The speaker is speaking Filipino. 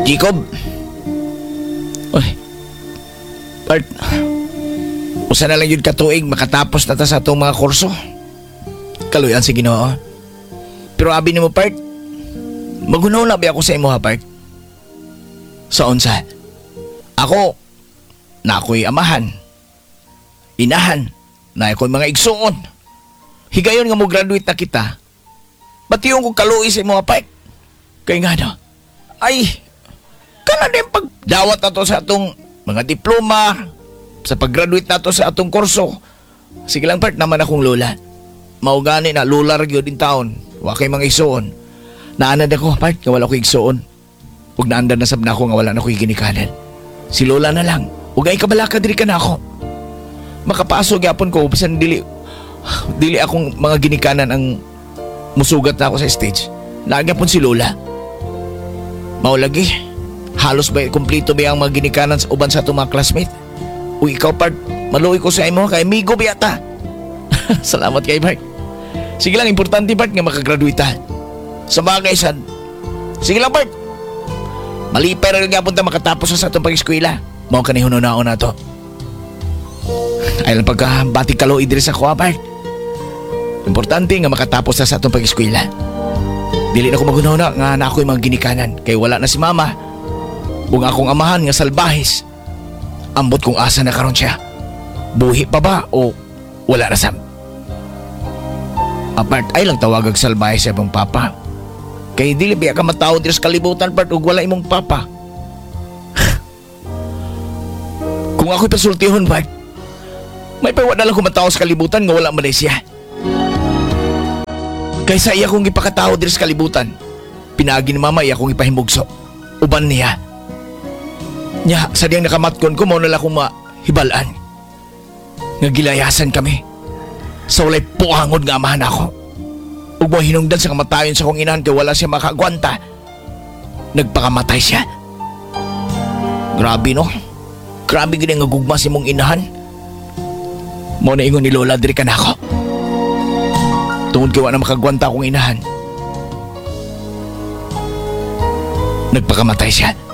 Jacob. Oy. Part. Usa na lang yun katuig makatapos na ta sa atong mga kurso. Kaluyan si Ginoo. Pero abi nimo part. Magunaw na ba ako sa imo ha part? Sa unsa? Ako na ako'y amahan. Inahan na ako'y mga igsuon. Higayon nga mo graduate na kita. Ba't yung kong kaluoy sa imo ha part? Kaya nga na. Ay, kana din pagdawat na to sa atong mga diploma, sa pag-graduate na to sa atong kurso. Sige lang part naman akong lola. Maugani na lola ragyo din taon. Wakay mga igsuon. Naanad ako part nga wala ko igsuon. Huwag naandan na sab na ako nga wala na ko ginikanan. Si lola na lang. Huwag ay kabalaka diri ka na ako. Makapasok yapon ko bisan dili akong mga ginikanan ang musugat na ako sa stage. Nagyapon si lola. Maulagi, halos ba kumpleto ba ang mga ginikanan sa uban sa itong mga classmate? Uy, ikaw part, maluoy ko sa imo kay amigo biyata. Salamat kay Bart. Sige lang, importante Bart nga makagraduate ta. Sa bagay sad. Sige lang Bart. Malipay rin nga punta makatapos sa itong pag-eskwela. Mao ka ni hununaon na to. Ay lang pagkabati kalo idris ako Bart. Importante nga makatapos sa itong pag-eskwela. Dili na ko magunahon nga na ako'y mga ginikanan kay wala na si mama. Kung akong amahan nga salbahis. Ambot kung asa na karon siya. Buhi pa ba o wala na sam? Apart ay lang tawagag salbahis sa ibang papa. Kay dili biya ka matawad diri sa kalibutan part ug wala imong papa. Kung ako'y pasultihon part, may pawad na lang ko matawad sa kalibutan nga wala man siya. Kaysa iya kong ipakatao diri sa kalibutan, pinagi ni mama iya kong ipahimugso. Uban niya. Nya, sa diyang nakamatkon ko, mao na lang akong mahibalaan. Nagilayasan kami. Sa walay puangod nga amahan ako. Ug mo hinungdan sa kamatayon sa kong inahan kay wala siya makagwanta. Nagpakamatay siya. Grabe no? Grabe gini nga gugma si mong inahan. Mo na ingon ni Lola diri ka na ako. Tungod kay wala makagwanta akong inahan. Nagpakamatay siya.